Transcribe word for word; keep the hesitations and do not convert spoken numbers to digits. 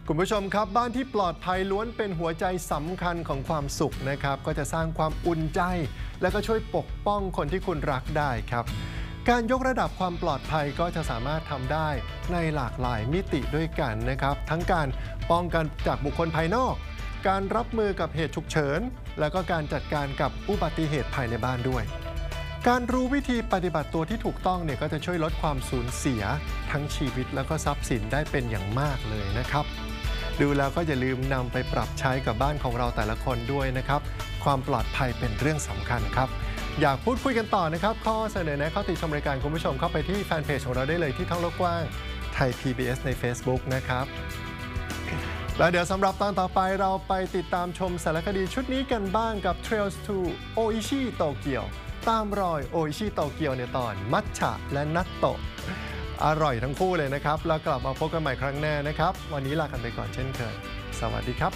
คุณผู้ชมครับบ้านที่ปลอดภัยล้วนเป็นหัวใจสำคัญของความสุขนะครับก็จะสร้างความอุ่นใจและก็ช่วยปกป้องคนที่คุณรักได้ครับการยกระดับความปลอดภัยก็จะสามารถทำได้ในหลากหลายมิติด้วยกันนะครับทั้งการป้องกันจากบุคคลภายนอกการรับมือกับเหตุฉุกเฉินและก็การจัดการกับอุบัติเหตุภายในบ้านด้วยการรู้วิธีปฏิบัติตัวที่ถูกต้องเนี่ยก็จะช่วยลดความสูญเสียทั้งชีวิตแล้วก็ทรัพย์สินได้เป็นอย่างมากเลยนะครับดูแล้วก็อย่าลืมนำไปปรับใช้กับบ้านของเราแต่ละคนด้วยนะครับความปลอดภัยเป็นเรื่องสำคัญครับอยากพูดคุยกันต่อนะครับข้อเสนอแนะข้อติชมรายการคุณผู้ชมเข้าไปที่แฟนเพจของเราได้เลยที่ท่องโลกกว้างไทย พี บี เอส ใน Facebook นะครับแล้วเดี๋ยวสำหรับตอนต่อไปเราไปติดตามชมสารคดีชุดนี้กันบ้างกับ Trails to Oishi Tokyo ตามรอยโออิชิโตเกียวในตอนมัทฉะและนัตโตะอร่อยทั้งคู่เลยนะครับแล้วกลับมาพบกันใหม่ครั้งหน้านะครับวันนี้ลากันไปก่อนเช่นเคยสวัสดีครับ